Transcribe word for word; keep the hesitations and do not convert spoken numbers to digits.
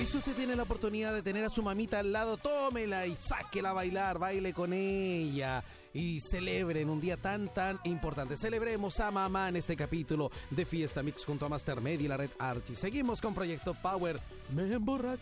Si usted tiene la oportunidad de tener a su mamita al lado, tómela y sáquela a bailar, baile con ella y celebren un día tan tan importante. Celebremos a mamá en este capítulo de Fiesta Mix junto a Master Media y la Red Archie. Seguimos con Proyecto Power. Me emborracho.